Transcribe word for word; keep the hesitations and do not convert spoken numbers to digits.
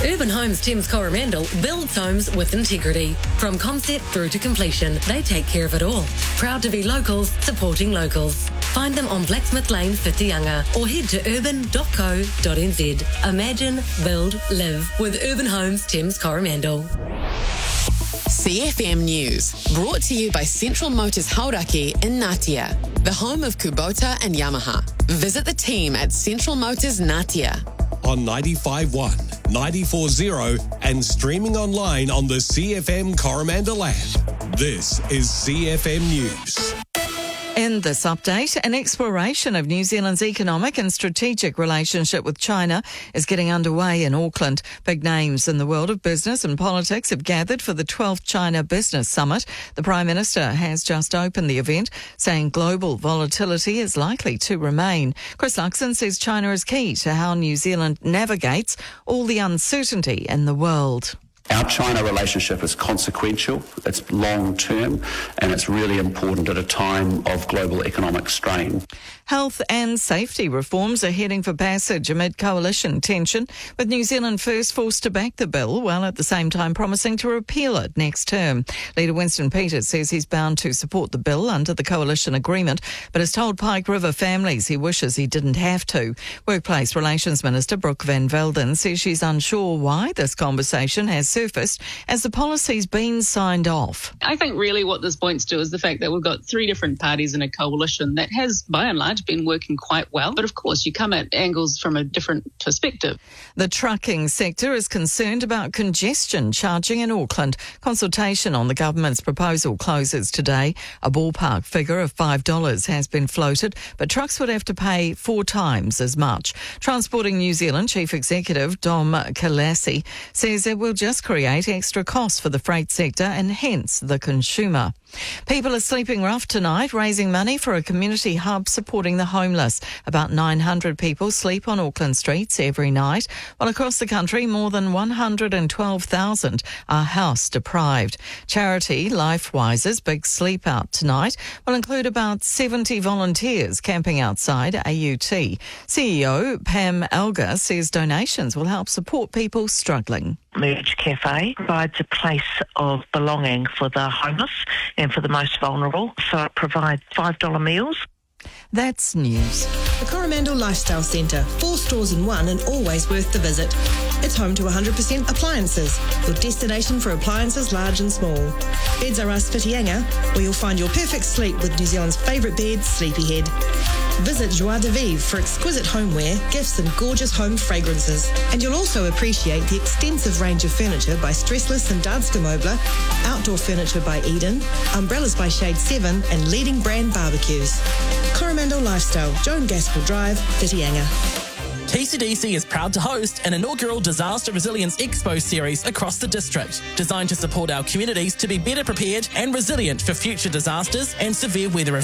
Urban Homes Thames Coromandel builds homes with integrity. From concept through to completion, they take care of it all. Proud to be locals, supporting locals. Find them on Blacksmith Lane, Whitianga, or head to urban dot co dot n z. Imagine, build, live with Urban Homes Thames Coromandel. C F M News, brought to you by Central Motors Hauraki in Ngatea, the home of Kubota and Yamaha. Visit the team at Central Motors Ngatea. On ninety-five point one, ninety-four point zero and streaming online on the C F M Coromandel app. This is C F M News. In this update, an exploration of New Zealand's economic and strategic relationship with China is getting underway in Auckland. Big names in the world of business and politics have gathered for the twelfth China Business Summit. The Prime Minister has just opened the event, saying global volatility is likely to remain. Chris Luxon says China is key to how New Zealand navigates all the uncertainty in the world. Our China relationship is consequential, it's long-term, and it's really important at a time of global economic strain. Health and safety reforms are heading for passage amid coalition tension, with New Zealand First forced to back the bill, while at the same time promising to repeal it next term. Leader Winston Peters says he's bound to support the bill under the coalition agreement, but has told Pike River families he wishes he didn't have to. Workplace Relations Minister Brooke Van Velden says she's unsure why this conversation has surfaced as the policy's been signed off. I think really what this points to is the fact that we've got three different parties in a coalition that has, by and large, been working quite well. But of course, you come at angles from a different perspective. The trucking sector is concerned about congestion charging in Auckland. Consultation on the government's proposal closes today. A ballpark figure of five dollars has been floated, but trucks would have to pay four times as much. Transporting New Zealand Chief Executive Dom Kalassi says it will just create extra costs for the freight sector and hence the consumer. People are sleeping rough tonight, raising money for a community hub supporting the homeless. About nine hundred people sleep on Auckland streets every night, while across the country more than one hundred twelve thousand are house deprived. Charity Lifewise's Big Sleep Out tonight will include about seventy volunteers camping outside A U T. C E O Pam Elgar says donations will help support people struggling. Merge Cafe provides a place of belonging for the homeless and for the most vulnerable. So it provides five dollars meals. That's news. The Coromandel Lifestyle Centre. Four stores in one and always worth the visit. It's home to one hundred percent appliances, your destination for appliances large and small. Beds R Us Whitianga, where you'll find your perfect sleep with New Zealand's favourite bed, Sleepyhead. Visit Joie de Vivre for exquisite homeware, gifts and gorgeous home fragrances. And you'll also appreciate the extensive range of furniture by Stressless and Danske Möbler, outdoor furniture by Eden, umbrellas by Shade seven and leading brand barbecues. Coromandel Lifestyle, Joan Gaskell Drive, Whitianga. T C D C is proud to host an inaugural Disaster Resilience Expo series across the district, designed to support our communities to be better prepared and resilient for future disasters and severe weather events.